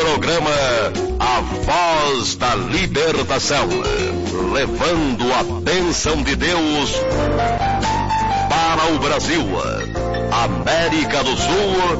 programa A Voz da Libertação, levando a bênção de Deus para o Brasil, América do Sul